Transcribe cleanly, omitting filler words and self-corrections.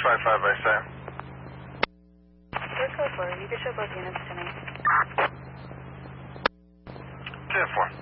655 by Sam. Code 4, you can show both units to me. 10-4.